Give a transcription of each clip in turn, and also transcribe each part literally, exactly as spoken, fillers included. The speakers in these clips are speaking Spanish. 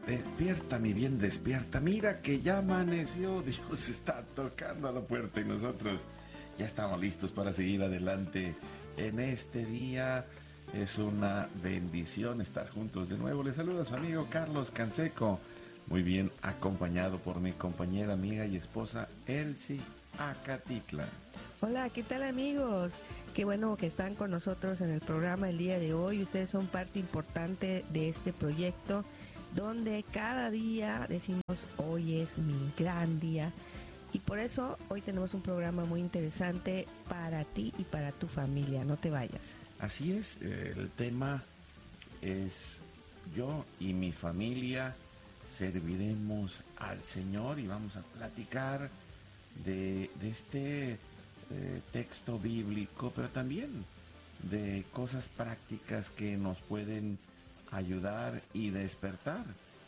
Despierta, mi bien, despierta. Mira que ya amaneció. Dios está tocando a la puerta y nosotros ya estamos listos para seguir adelante en este día. Es una bendición estar juntos de nuevo. Les saluda su amigo Carlos Canseco, muy bien acompañado por mi compañera, amiga y esposa Elsie Acatitla. Hola, ¿qué tal, amigos? Qué bueno que están con nosotros en el programa el día de hoy. Ustedes son parte importante de este proyecto, donde cada día decimos hoy es mi gran día. Y por eso hoy tenemos un programa muy interesante para ti y para tu familia. No te vayas. Así es, el tema es yo y mi familia serviremos al Señor, y vamos a platicar de, de este eh, texto bíblico, pero también de cosas prácticas que nos pueden ayudar y despertar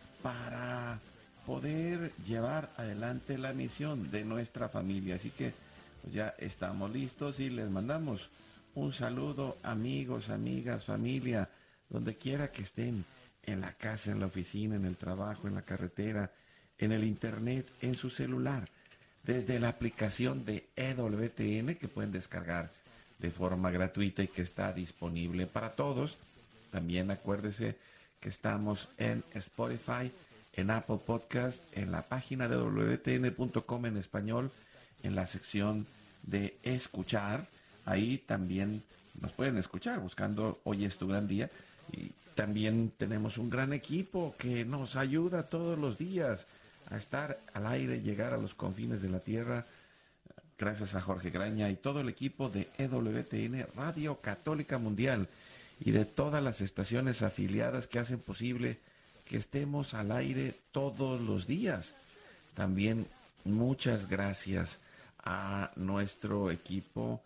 para poder llevar adelante la misión de nuestra familia. Así que pues ya estamos listos y les mandamos un saludo, amigos, amigas, familia, donde quiera que estén, en la casa, en la oficina, en el trabajo, en la carretera, en el internet, en su celular, desde la aplicación de E W T N que pueden descargar de forma gratuita y que está disponible para todos. También acuérdese que estamos en Spotify, en Apple Podcast, en la página de W T N punto com en español, en la sección de escuchar. Ahí también nos pueden escuchar buscando Hoy es tu gran día. Y también tenemos un gran equipo que nos ayuda todos los días a estar al aire, llegar a los confines de la tierra. Gracias a Jorge Graña y todo el equipo de E W T N Radio Católica Mundial y de todas las estaciones afiliadas que hacen posible que estemos al aire todos los días. También muchas gracias a nuestro equipo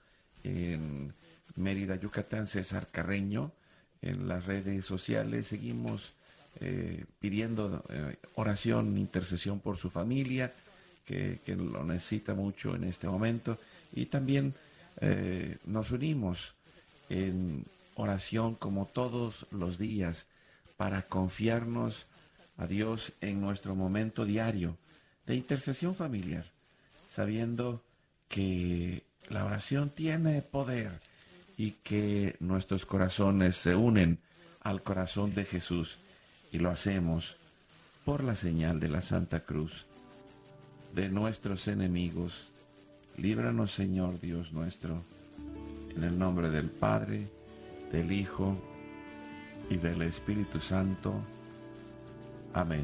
en Mérida, Yucatán, César Carreño. En las redes sociales seguimos eh, pidiendo eh, oración, intercesión por su familia, que, que lo necesita mucho en este momento. Y también eh, nos unimos en oración como todos los días para confiarnos a Dios en nuestro momento diario de intercesión familiar, sabiendo que la oración tiene poder y que nuestros corazones se unen al corazón de Jesús, y lo hacemos por la señal de la Santa Cruz. De nuestros enemigos, líbranos, Señor Dios nuestro, en el nombre del Padre, del Hijo y del Espíritu Santo. Amén.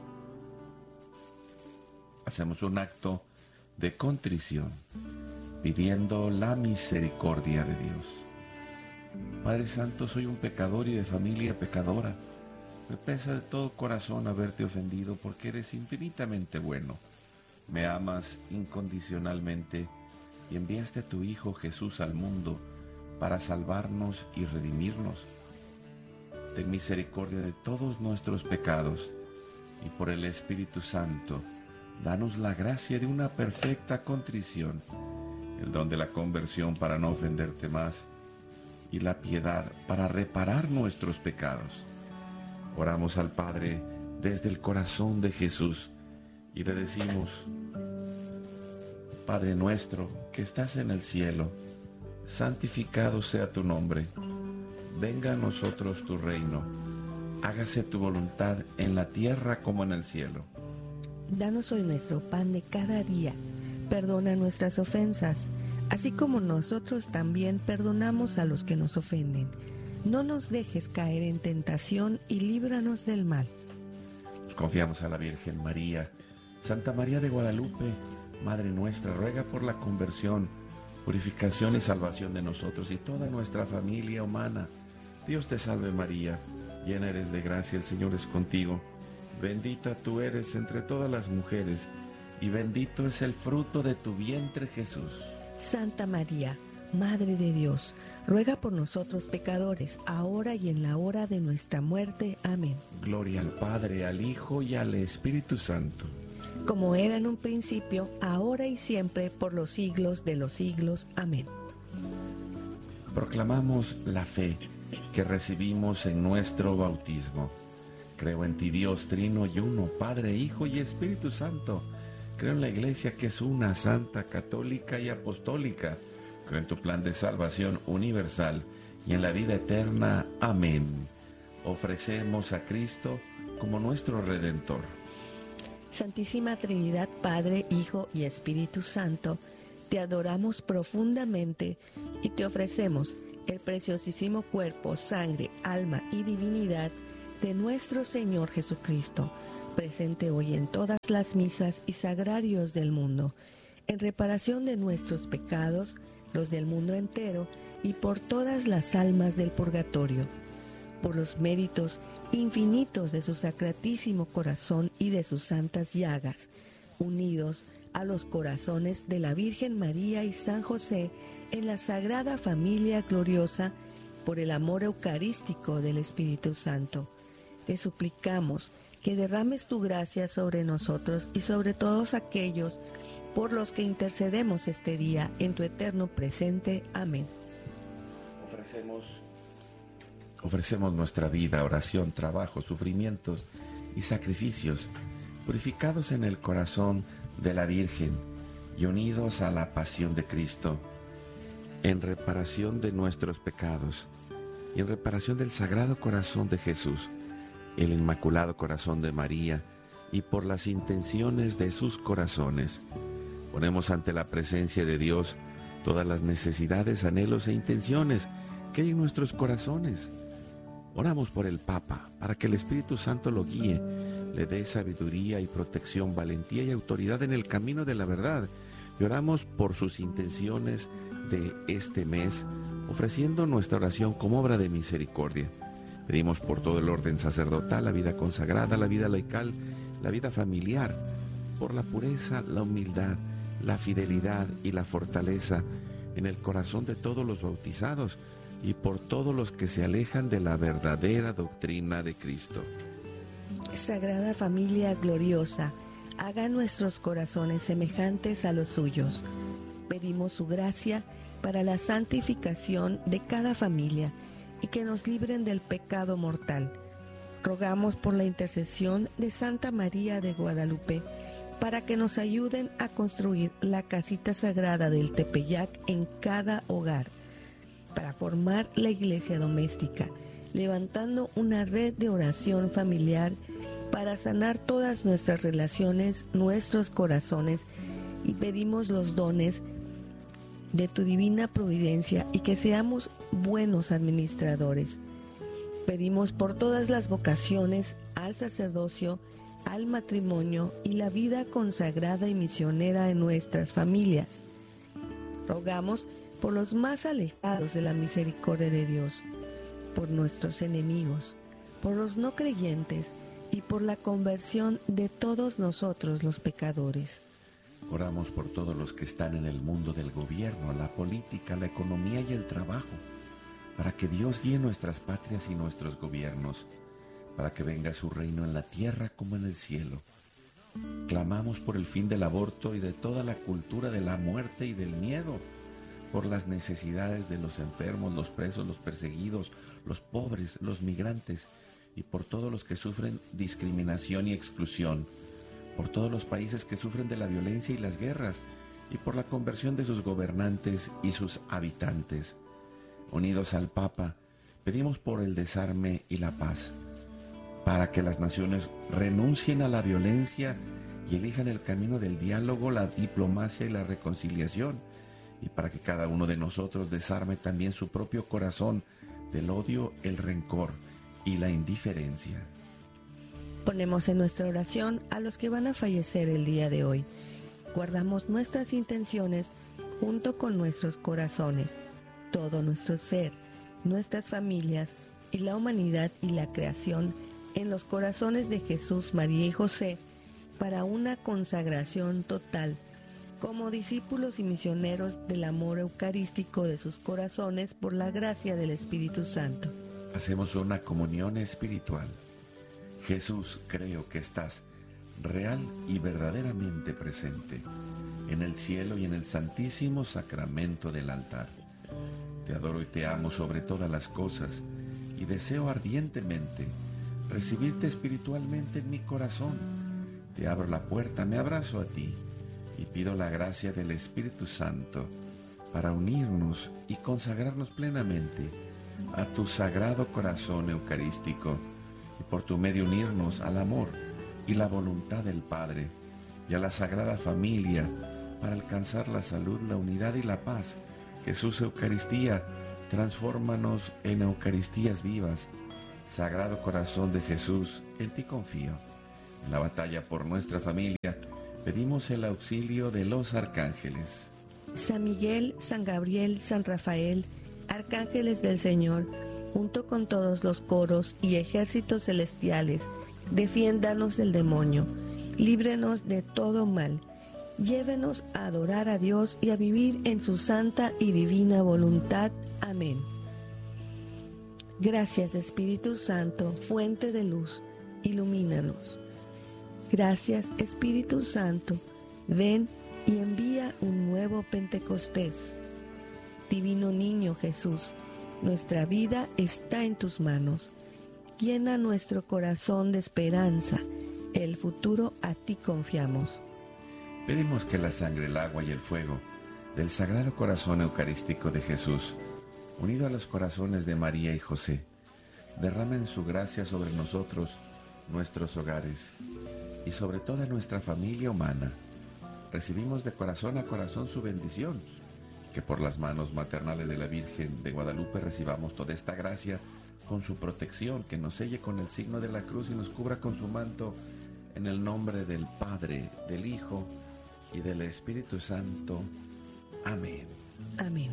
Hacemos un acto de contrición, pidiendo la misericordia de Dios. Padre Santo, soy un pecador y de familia pecadora. Me pesa de todo corazón haberte ofendido, porque eres infinitamente bueno. Me amas incondicionalmente y enviaste a tu Hijo Jesús al mundo para salvarnos y redimirnos. Ten misericordia de todos nuestros pecados y por el Espíritu Santo, danos la gracia de una perfecta contrición, el don de la conversión para no ofenderte más y la piedad para reparar nuestros pecados. Oramos al Padre desde el corazón de Jesús y le decimos: Padre nuestro que estás en el cielo, santificado sea tu nombre. Venga a nosotros tu reino. Hágase tu voluntad en la tierra como en el cielo. Danos hoy nuestro pan de cada día. Perdona nuestras ofensas, así como nosotros también perdonamos a los que nos ofenden. No nos dejes caer en tentación y líbranos del mal. Nos confiamos a la Virgen María. Santa María de Guadalupe, Madre nuestra, ruega por la conversión, purificación y salvación de nosotros y toda nuestra familia humana. Dios te salve María, llena eres de gracia, el Señor es contigo. Bendita tú eres entre todas las mujeres, y bendito es el fruto de tu vientre, Jesús. Santa María, Madre de Dios, ruega por nosotros pecadores, ahora y en la hora de nuestra muerte. Amén. Gloria al Padre, al Hijo y al Espíritu Santo. Como era en un principio, ahora y siempre, por los siglos de los siglos. Amén. Proclamamos la fe que recibimos en nuestro bautismo. Creo en ti, Dios trino y uno, Padre, Hijo y Espíritu Santo. Creo en la Iglesia que es una, santa, católica y apostólica. Creo en tu plan de salvación universal y en la vida eterna. Amén. Ofrecemos a Cristo como nuestro Redentor. Santísima Trinidad, Padre, Hijo y Espíritu Santo, te adoramos profundamente y te ofrecemos el preciosísimo cuerpo, sangre, alma y divinidad de nuestro Señor Jesucristo, presente hoy en todas las misas y sagrarios del mundo, en reparación de nuestros pecados, los del mundo entero, y por todas las almas del purgatorio, por los méritos infinitos de su sacratísimo corazón y de sus santas llagas, unidos a los corazones de la Virgen María y San José en la Sagrada Familia Gloriosa, por el amor eucarístico del Espíritu Santo. Te suplicamos que derrames tu gracia sobre nosotros y sobre todos aquellos por los que intercedemos este día en tu eterno presente. Amén. Ofrecemos, ofrecemos nuestra vida, oración, trabajo, sufrimientos y sacrificios, purificados en el corazón de la Virgen y unidos a la pasión de Cristo, en reparación de nuestros pecados y en reparación del Sagrado Corazón de Jesús, el Inmaculado Corazón de María, y por las intenciones de sus corazones. Ponemos ante la presencia de Dios todas las necesidades, anhelos e intenciones que hay en nuestros corazones. Oramos por el Papa, para que el Espíritu Santo lo guíe, le dé sabiduría y protección, valentía y autoridad en el camino de la verdad. Y oramos por sus intenciones de este mes, ofreciendo nuestra oración como obra de misericordia. Pedimos por todo el orden sacerdotal, la vida consagrada, la vida laical, la vida familiar, por la pureza, la humildad, la fidelidad y la fortaleza en el corazón de todos los bautizados y por todos los que se alejan de la verdadera doctrina de Cristo. Sagrada Familia Gloriosa, haga nuestros corazones semejantes a los suyos. Pedimos su gracia para la santificación de cada familia y que nos libren del pecado mortal. Rogamos por la intercesión de Santa María de Guadalupe para que nos ayuden a construir la casita sagrada del Tepeyac en cada hogar, para formar la iglesia doméstica, levantando una red de oración familiar para sanar todas nuestras relaciones, nuestros corazones, y pedimos los dones de tu divina providencia y que seamos buenos administradores. Pedimos por todas las vocaciones al sacerdocio, al matrimonio y la vida consagrada y misionera de nuestras familias. Rogamos por los más alejados de la misericordia de Dios, por nuestros enemigos, por los no creyentes y por la conversión de todos nosotros los pecadores. Oramos por todos los que están en el mundo del gobierno, la política, la economía y el trabajo, para que Dios guíe nuestras patrias y nuestros gobiernos, para que venga su reino en la tierra como en el cielo. Clamamos por el fin del aborto y de toda la cultura de la muerte y del miedo, por las necesidades de los enfermos, los presos, los perseguidos, los pobres, los migrantes, y por todos los que sufren discriminación y exclusión, por todos los países que sufren de la violencia y las guerras, y por la conversión de sus gobernantes y sus habitantes. Unidos al Papa, pedimos por el desarme y la paz, para que las naciones renuncien a la violencia y elijan el camino del diálogo, la diplomacia y la reconciliación, y para que cada uno de nosotros desarme también su propio corazón del odio, el rencor y la indiferencia. Ponemos en nuestra oración a los que van a fallecer el día de hoy. Guardamos nuestras intenciones junto con nuestros corazones, todo nuestro ser, nuestras familias y la humanidad y la creación en los corazones de Jesús, María y José, para una consagración total, como discípulos y misioneros del amor eucarístico de sus corazones por la gracia del Espíritu Santo. Hacemos una comunión espiritual. Jesús, creo que estás real y verdaderamente presente en el cielo y en el santísimo sacramento del altar. Te adoro y te amo sobre todas las cosas y deseo ardientemente recibirte espiritualmente en mi corazón. Te abro la puerta, me abrazo a ti y pido la gracia del Espíritu Santo para unirnos y consagrarnos plenamente a tu sagrado corazón eucarístico y por tu medio unirnos al amor y la voluntad del Padre y a la Sagrada Familia para alcanzar la salud, la unidad y la paz. Jesús Eucaristía, transfórmanos en Eucaristías vivas. Sagrado Corazón de Jesús, en ti confío. En la batalla por nuestra familia, pedimos el auxilio de los arcángeles. San Miguel, San Gabriel, San Rafael, arcángeles del Señor, junto con todos los coros y ejércitos celestiales, defiéndanos del demonio, líbrenos de todo mal, llévenos a adorar a Dios y a vivir en su santa y divina voluntad. Amén. Gracias, Espíritu Santo, fuente de luz, ilumínanos. Gracias, Espíritu Santo, ven y envía un nuevo Pentecostés. Divino Niño Jesús, nuestra vida está en tus manos. Llena nuestro corazón de esperanza. El futuro a ti confiamos. Pedimos que la sangre, el agua y el fuego del Sagrado Corazón Eucarístico de Jesús, unido a los corazones de María y José, derramen su gracia sobre nosotros, nuestros hogares y sobre toda nuestra familia humana. Recibimos de corazón a corazón su bendición, que por las manos maternales de la Virgen de Guadalupe recibamos toda esta gracia con su protección, que nos selle con el signo de la cruz y nos cubra con su manto, en el nombre del Padre, del Hijo y del Espíritu Santo. Amén. Amén.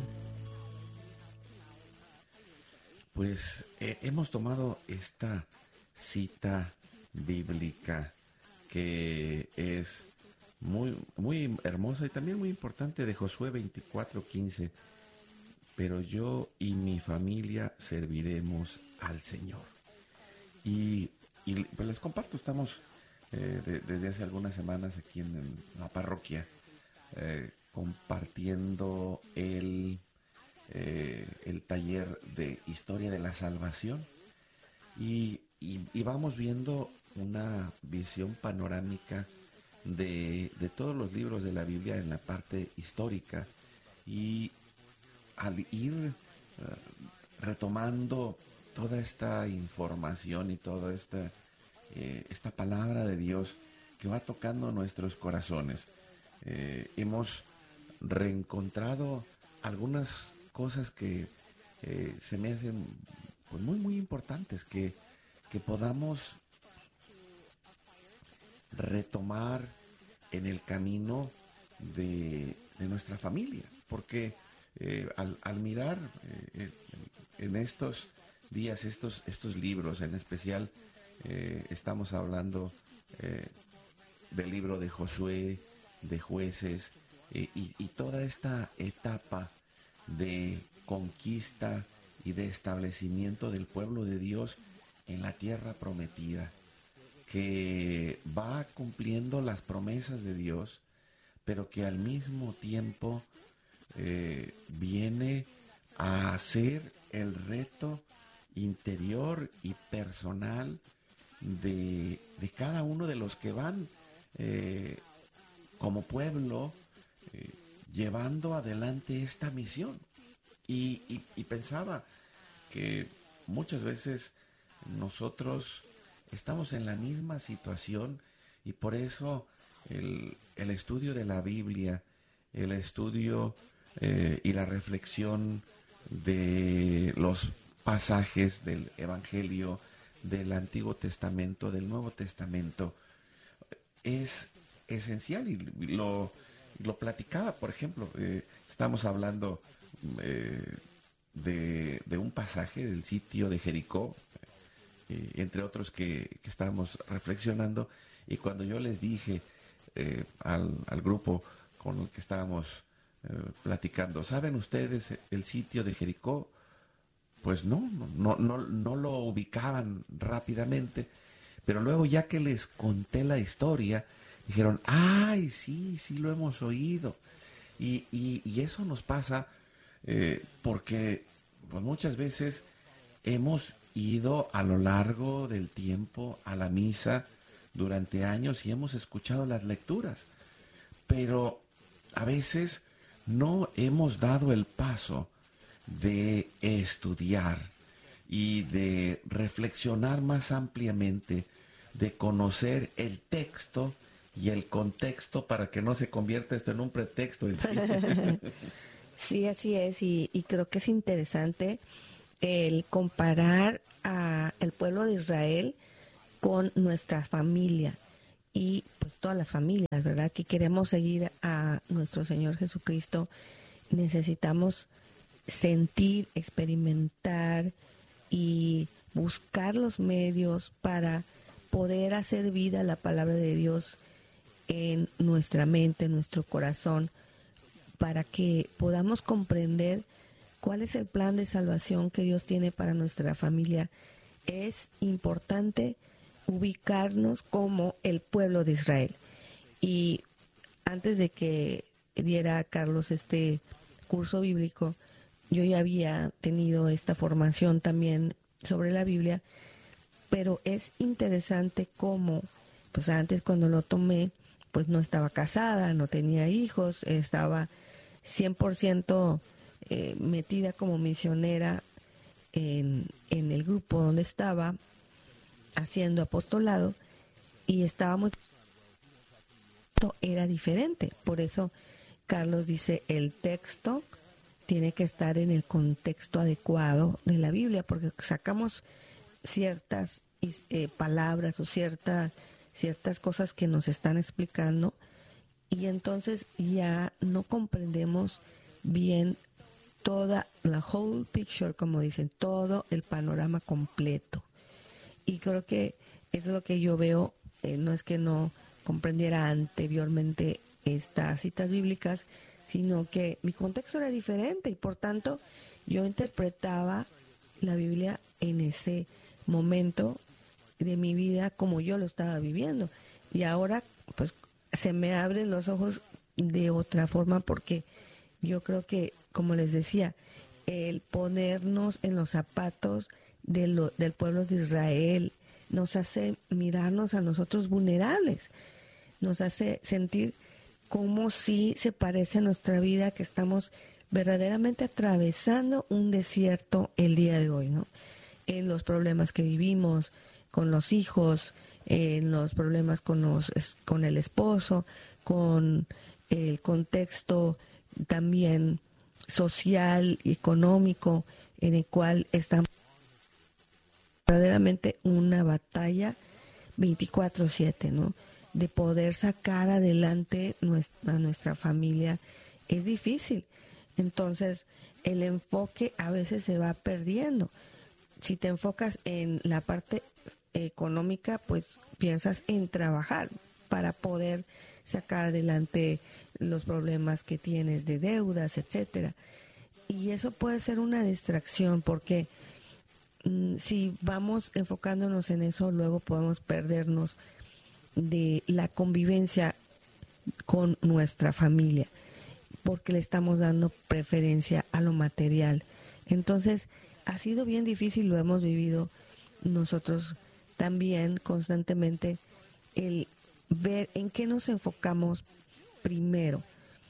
Pues eh, hemos tomado esta cita bíblica que es muy, muy hermosa y también muy importante, de Josué veinticuatro quince. Pero yo y mi familia serviremos al Señor. Y, y pues les comparto, estamos eh, de, desde hace algunas semanas aquí en, en la parroquia eh, compartiendo el, eh, el taller de Historia de la Salvación y, y, y vamos viendo una visión panorámica de, de todos los libros de la Biblia en la parte histórica, y al ir uh, retomando toda esta información y toda esta, eh, esta palabra de Dios que va tocando nuestros corazones, eh, hemos reencontrado algunas cosas que eh, se me hacen pues, muy muy importantes, que, que podamos retomar en el camino de, de nuestra familia, porque eh, al, al mirar eh, en estos días estos, estos libros, en especial eh, estamos hablando eh, del libro de Josué, de Jueces, eh, y, y toda esta etapa de conquista y de establecimiento del pueblo de Dios en la tierra prometida, que va cumpliendo las promesas de Dios, pero que al mismo tiempo eh, viene a hacer el reto interior y personal de, de cada uno de los que van eh, como pueblo eh, llevando adelante esta misión. Y, y, y pensaba que muchas veces nosotros estamos en la misma situación, y por eso el, el estudio de la Biblia, el estudio eh, y la reflexión de los pasajes del Evangelio, del Antiguo Testamento, del Nuevo Testamento, es esencial. Y lo, lo platicaba, por ejemplo, eh, estamos hablando eh, de, de un pasaje del sitio de Jericó, eh, entre otros que, que estábamos reflexionando, y cuando yo les dije eh, al, al grupo con el que estábamos eh, platicando, ¿saben ustedes el sitio de Jericó? Pues no, no, no, no lo ubicaban rápidamente, pero luego ya que les conté la historia, dijeron, ¡ay, sí, sí lo hemos oído! Y, y, y eso nos pasa eh, porque pues muchas veces hemos ido a lo largo del tiempo a la misa durante años y hemos escuchado las lecturas, pero a veces no hemos dado el paso de estudiar y de reflexionar más ampliamente, de conocer el texto y el contexto para que no se convierta esto en un pretexto. Sí, así es, y, y creo que es interesante el comparar a el pueblo de Israel con nuestra familia y pues todas las familias, ¿verdad? Que queremos seguir a nuestro Señor Jesucristo, necesitamos sentir, experimentar y buscar los medios para poder hacer vida la palabra de Dios en nuestra mente, en nuestro corazón, para que podamos comprender cuál es el plan de salvación que Dios tiene para nuestra familia. Es importante ubicarnos como el pueblo de Israel. Y antes de que diera Carlos este curso bíblico, yo ya había tenido esta formación también sobre la Biblia, pero es interesante cómo, pues antes cuando lo tomé, pues no estaba casada, no tenía hijos, estaba cien por ciento eh, metida como misionera en, en el grupo donde estaba haciendo apostolado, y estaba muy... era diferente. Por eso Carlos dice, el texto tiene que estar en el contexto adecuado de la Biblia, porque sacamos ciertas eh, palabras o cierta, ciertas cosas que nos están explicando, y entonces ya no comprendemos bien toda la whole picture, como dicen, todo el panorama completo. Y creo que eso es lo que yo veo, eh, no es que no comprendiera anteriormente estas citas bíblicas, sino que mi contexto era diferente y por tanto yo interpretaba la Biblia en ese momento de mi vida como yo lo estaba viviendo. Y ahora pues se me abren los ojos de otra forma, porque yo creo que, como les decía, el ponernos en los zapatos de lo, del pueblo de Israel nos hace mirarnos a nosotros vulnerables, nos hace sentir como si se parece a nuestra vida, que estamos verdaderamente atravesando un desierto el día de hoy, ¿no? En los problemas que vivimos con los hijos, en los problemas con los con el esposo, con el contexto también social y económico en el cual estamos verdaderamente una batalla veinticuatro siete, ¿no? De poder sacar adelante nuestra, a nuestra familia es difícil. Entonces, el enfoque a veces se va perdiendo. Si te enfocas en la parte económica, pues piensas en trabajar para poder sacar adelante los problemas que tienes de deudas, etcétera. Y eso puede ser una distracción, porque mmm, si vamos enfocándonos en eso, luego podemos perdernos de la convivencia con nuestra familia, porque le estamos dando preferencia a lo material. Entonces, ha sido bien difícil, lo hemos vivido nosotros también constantemente, el ver en qué nos enfocamos primero.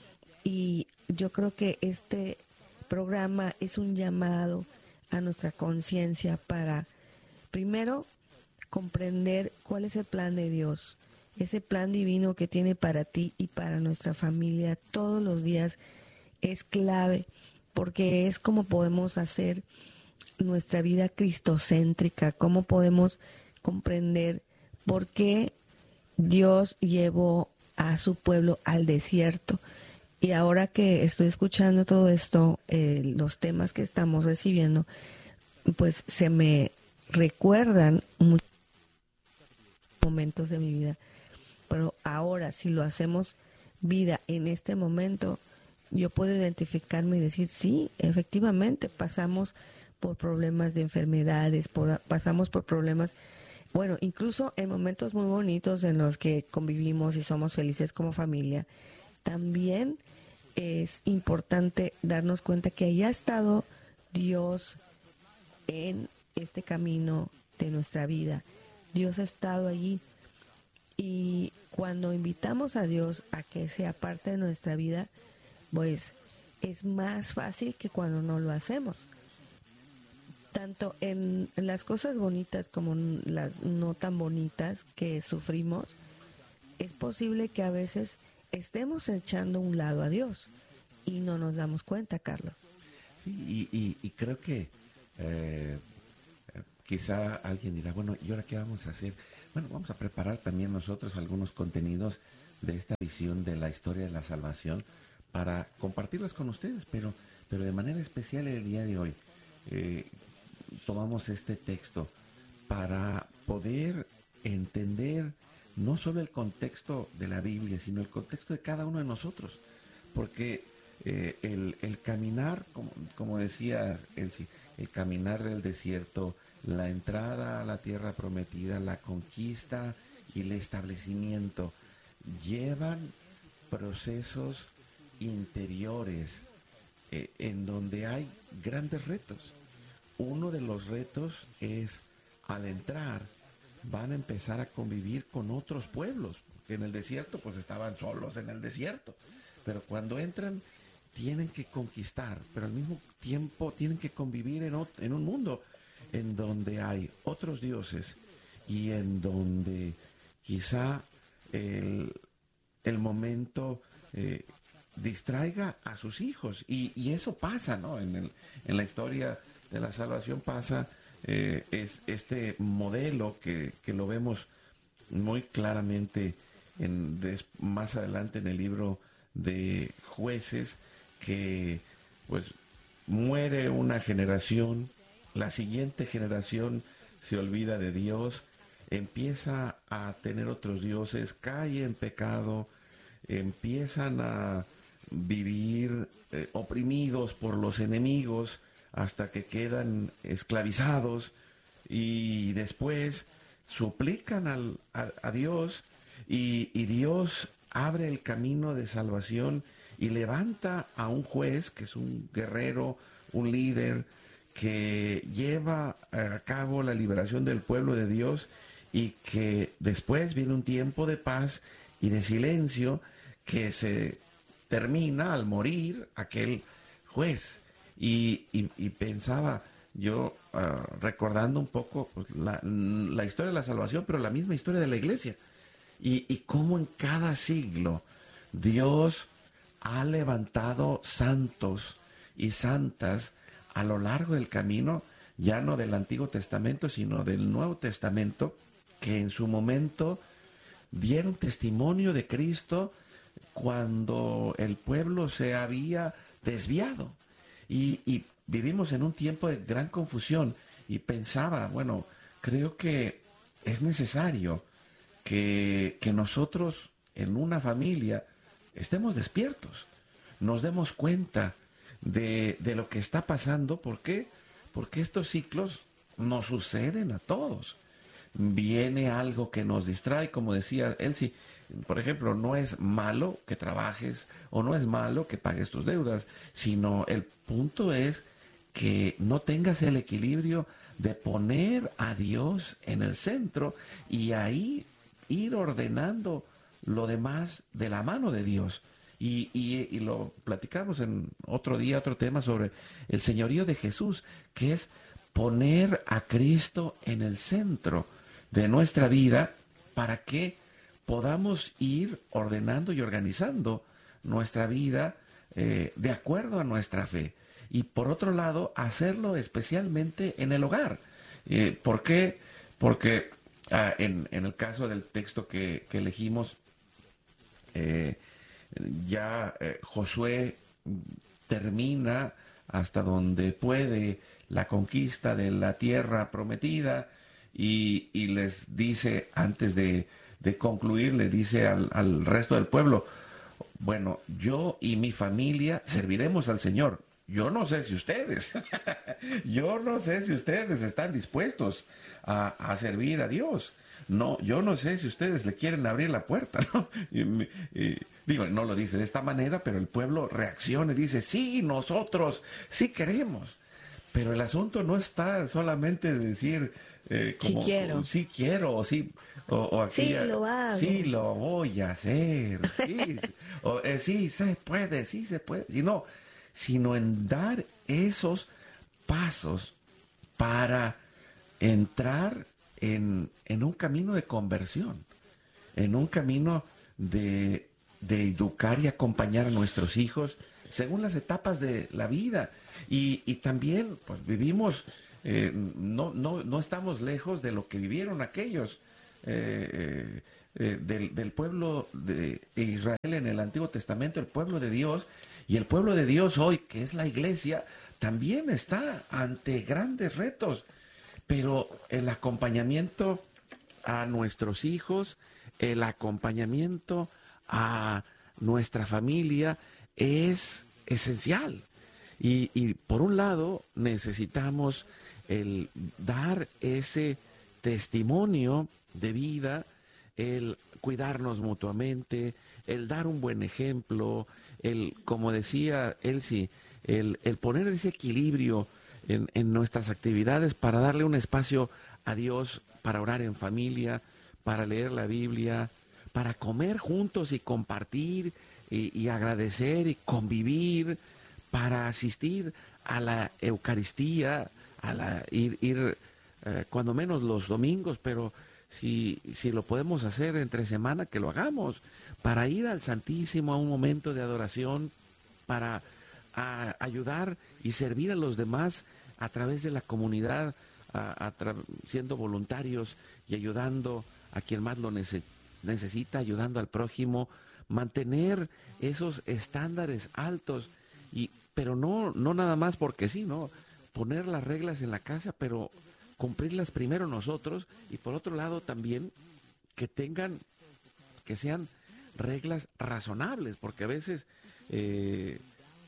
Y yo creo que este programa es un llamado a nuestra conciencia para, primero, comprender cuál es el plan de Dios, ese plan divino que tiene para ti y para nuestra familia todos los días. Es clave, porque es como podemos hacer nuestra vida cristocéntrica, cómo podemos comprender por qué Dios llevó a su pueblo al desierto. Y ahora que estoy escuchando todo esto, eh, los temas que estamos recibiendo, pues se me recuerdan muchos momentos de mi vida. Pero ahora, si lo hacemos vida en este momento, yo puedo identificarme y decir, sí, efectivamente, pasamos por problemas de enfermedades, por, pasamos por problemas, bueno, incluso en momentos muy bonitos en los que convivimos y somos felices como familia. También es importante darnos cuenta que ahí ha estado Dios en este camino de nuestra vida. Dios ha estado allí, y cuando invitamos a Dios a que sea parte de nuestra vida, pues es más fácil que cuando no lo hacemos. Tanto en las cosas bonitas como en las no tan bonitas que sufrimos, es posible que a veces estemos echando a un lado a Dios y no nos damos cuenta, Carlos. Sí, y, y, y creo que eh, quizá alguien dirá, bueno, ¿y ahora qué vamos a hacer? Bueno, vamos a preparar también nosotros algunos contenidos de esta visión de la historia de la salvación para compartirlas con ustedes, pero, pero de manera especial el día de hoy eh, tomamos este texto para poder entender no solo el contexto de la Biblia, sino el contexto de cada uno de nosotros, porque eh, el, el caminar, como, como decía Elsie, el caminar del desierto, la entrada a la tierra prometida, la conquista y el establecimiento, llevan procesos interiores eh, en donde hay grandes retos. Uno de los retos es, al entrar, van a empezar a convivir con otros pueblos, porque en el desierto pues estaban solos en el desierto, pero cuando entran tienen que conquistar, pero al mismo tiempo tienen que convivir en, ot- en un mundo en donde hay otros dioses y en donde quizá el, el momento eh, distraiga a sus hijos, y, y eso pasa, ¿no? En, el, en la historia de la salvación pasa eh, es este modelo que, que lo vemos muy claramente en, des, más adelante en el libro de Jueces, que pues muere una generación, la siguiente generación se olvida de Dios, empieza a tener otros dioses, cae en pecado, empiezan a vivir eh, oprimidos por los enemigos hasta que quedan esclavizados, y después suplican al, a, a Dios, y, y Dios abre el camino de salvación y levanta a un juez que es un guerrero, un líder que lleva a cabo la liberación del pueblo de Dios, y que después viene un tiempo de paz y de silencio que se termina al morir aquel juez. Y, y, y pensaba yo, uh, recordando un poco pues, la, la historia de la salvación, pero la misma historia de la iglesia, y, y cómo en cada siglo Dios ha levantado santos y santas a lo largo del camino, ya no del Antiguo Testamento, sino del Nuevo Testamento, que en su momento dieron testimonio de Cristo cuando el pueblo se había desviado. Y, y vivimos en un tiempo de gran confusión, y pensaba, bueno, creo que es necesario que, que nosotros en una familia estemos despiertos, nos demos cuenta de, de lo que está pasando. ¿Por qué? Porque estos ciclos nos suceden a todos. Viene algo que nos distrae, como decía Elsie. Por ejemplo, no es malo que trabajes o no es malo que pagues tus deudas, sino el punto es que no tengas el equilibrio de poner a Dios en el centro y ahí ir ordenando lo demás de la mano de Dios. Y, y, y lo platicamos en otro día, otro tema sobre el señorío de Jesús, que es poner a Cristo en el centro de nuestra vida para que podamos ir ordenando y organizando nuestra vida eh, de acuerdo a nuestra fe. Y por otro lado, hacerlo especialmente en el hogar. Eh, ¿Por qué? Porque ah, en, en el caso del texto que, que elegimos, eh, ya eh, Josué termina hasta donde puede la conquista de la tierra prometida, y, y les dice, antes de, de concluir, le dice al, al resto del pueblo, bueno, yo y mi familia serviremos al Señor. Yo no sé si ustedes, yo no sé si ustedes están dispuestos a, a servir a Dios. No, yo no sé si ustedes le quieren abrir la puerta, ¿no? Y, y, digo, no lo dice de esta manera, pero el pueblo reacciona y dice, sí, nosotros sí queremos. Pero el asunto no está solamente de decir eh, como sí quiero, sí quiero o sí o, o aquella, sí lo hago, sí lo voy a hacer, sí, o, eh, sí se puede, sí se puede, sino, sino en dar esos pasos para entrar en, en un camino de conversión, en un camino de, de educar y acompañar a nuestros hijos según las etapas de la vida. Y, y también pues vivimos, eh, no, no, no estamos lejos de lo que vivieron aquellos eh, eh, del, del pueblo de Israel en el Antiguo Testamento, el pueblo de Dios, y el pueblo de Dios hoy, que es la iglesia, también está ante grandes retos, pero el acompañamiento a nuestros hijos, el acompañamiento a nuestra familia es esencial. Y, y por un lado necesitamos el dar ese testimonio de vida, el cuidarnos mutuamente, el dar un buen ejemplo, el, como decía Elsie, el, el poner ese equilibrio en, en nuestras actividades para darle un espacio a Dios, para orar en familia, para leer la Biblia, para comer juntos y compartir y, y agradecer y convivir, para asistir a la Eucaristía, a la, ir, ir eh, cuando menos los domingos, pero si, si lo podemos hacer entre semana, que lo hagamos, para ir al Santísimo a un momento de adoración, para a, ayudar y servir a los demás a través de la comunidad, a, a siendo voluntarios y ayudando a quien más lo nece necesita, ayudando al prójimo, mantener esos estándares altos, y pero no, no nada más porque sí, ¿no? Poner las reglas en la casa, pero cumplirlas primero nosotros, y por otro lado también que tengan, que sean reglas razonables, porque a veces eh,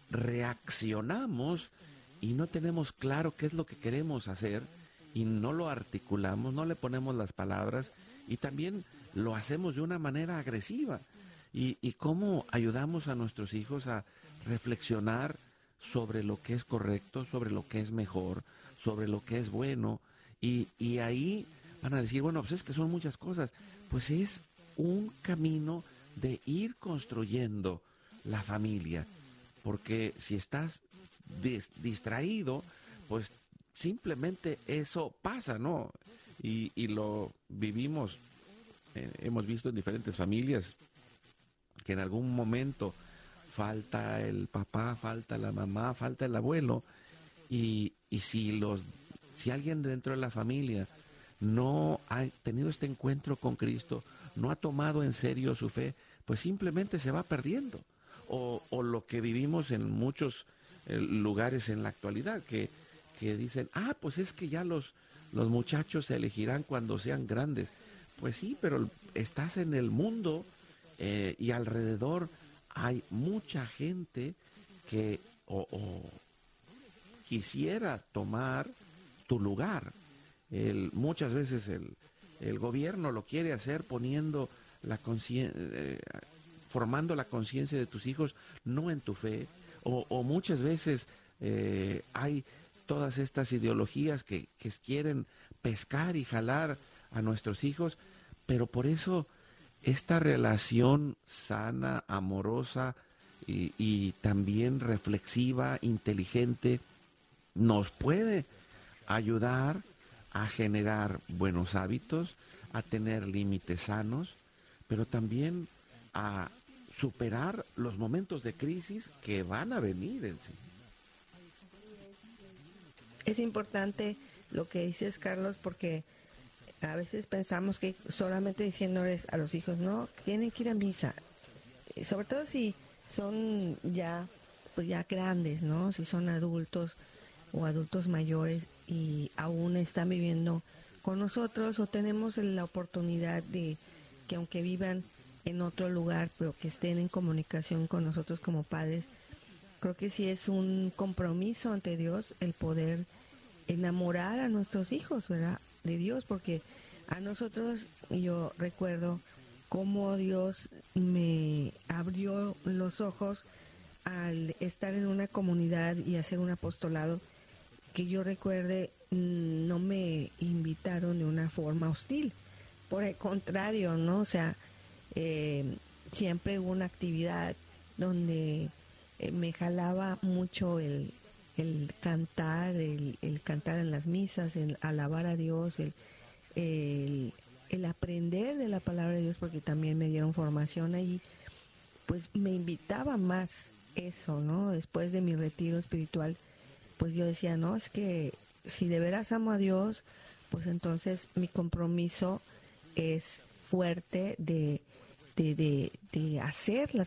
reaccionamos y no tenemos claro qué es lo que queremos hacer y no lo articulamos, no le ponemos las palabras y también lo hacemos de una manera agresiva. Y, y cómo ayudamos a nuestros hijos a reflexionar sobre lo que es correcto, sobre lo que es mejor, sobre lo que es bueno, y, y ahí van a decir, bueno, pues es que son muchas cosas. Pues es un camino de ir construyendo la familia, porque si estás dis distraído, pues simplemente eso pasa, ¿no? Y, y lo vivimos, eh, hemos visto en diferentes familias, que en algún momento falta el papá, falta la mamá, falta el abuelo, y, y si los si alguien dentro de la familia no ha tenido este encuentro con Cristo, no ha tomado en serio su fe, pues simplemente se va perdiendo. O, o lo que vivimos en muchos eh, lugares en la actualidad, que, que dicen, ah, pues es que ya los, los muchachos se elegirán cuando sean grandes. Pues sí, pero estás en el mundo eh, y alrededor hay mucha gente que o, o quisiera tomar tu lugar. El, muchas veces el, el gobierno lo quiere hacer poniendo la conciencia, eh, formando la conciencia de tus hijos, no en tu fe, o, o muchas veces eh, hay todas estas ideologías que, que quieren pescar y jalar a nuestros hijos, pero por eso esta relación sana, amorosa y, y también reflexiva, inteligente, nos puede ayudar a generar buenos hábitos, a tener límites sanos, pero también a superar los momentos de crisis que van a venir en sí. Es importante lo que dices, Carlos, porque a veces pensamos que solamente diciéndoles a los hijos, no, tienen que ir a misa, sobre todo si son ya, pues ya grandes, ¿no? Si son adultos o adultos mayores y aún están viviendo con nosotros, o tenemos la oportunidad de que aunque vivan en otro lugar, pero que estén en comunicación con nosotros como padres, creo que sí es un compromiso ante Dios el poder enamorar a nuestros hijos, ¿verdad?, de Dios, porque a nosotros, yo recuerdo cómo Dios me abrió los ojos al estar en una comunidad y hacer un apostolado que yo recuerde, no me invitaron de una forma hostil. Por el contrario, ¿no? O sea, eh, siempre hubo una actividad donde eh, me jalaba mucho el, el cantar, el, el cantar en las misas, el alabar a Dios, el, el, el aprender de la palabra de Dios, porque también me dieron formación ahí. Pues me invitaba más eso, ¿no? Después de mi retiro espiritual, pues yo decía, no, es que si de veras amo a Dios, pues entonces mi compromiso es fuerte de, de, de, de hacer las